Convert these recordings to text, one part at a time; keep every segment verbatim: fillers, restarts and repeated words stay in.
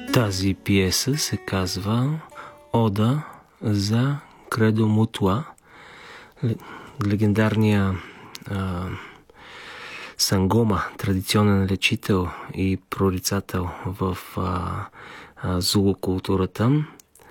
Тази пиеса се казва Ода за Кредо Мутуа, легендарния а, Сангома, традиционен лечител и прорицател в а, а, зулу културата.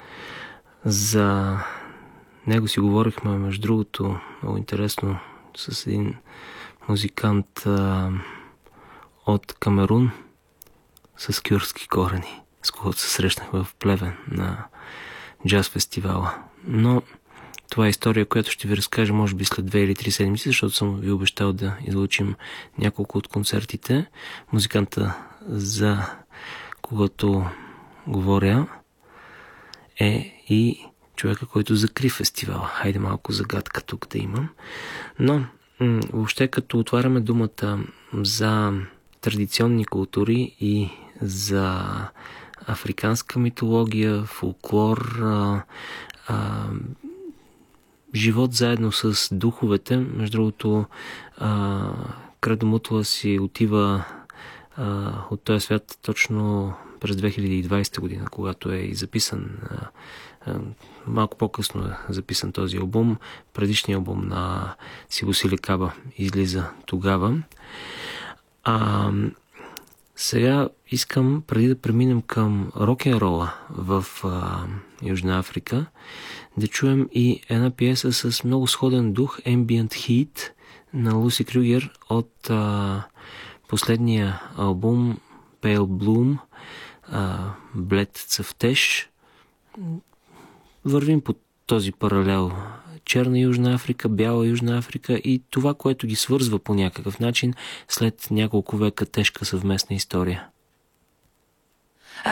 За него си говорихме, между другото, много интересно, с един музикант а, от Камерун с кюрдски корени, с когото се срещнах в Плевен на джаз фестивала. Но това е история, която ще ви разкажа може би след две или три седмици, защото съм ви обещал да излучим няколко от концертите. Музиканта, за когото говоря, е и човека, който закри фестивала. Хайде малко загадка тук да имам. Но м- въобще като отваряме думата за традиционни култури и за африканска митология, фолклор, а, а, живот заедно с духовете. Между другото, Кредо Мутуа си отива а, от този свят точно през две хиляди и двадесета година, когато е и записан, а, а, малко по-късно е записан този албум. Предишният албум на Сибосили Каба излиза тогава. А, сега искам, преди да преминем към рок-н-рола в а, Южна Африка, да чуем и една пиеса с много сходен дух, Ambient Heat на Луси Крюгер от а, последния албум Pale Bloom, а, Блед цъфтеж. Вървим по този паралел. Черна Южна Африка, бяла Южна Африка и това, което ги свързва по някакъв начин след няколко века тежка съвместна история.